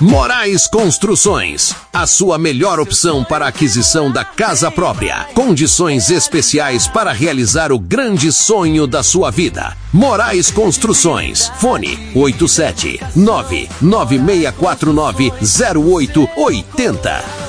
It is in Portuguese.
Moraes Construções, a sua melhor opção para a aquisição da casa própria. Condições especiais para realizar o grande sonho da sua vida. Moraes Construções. Fone 87996490880.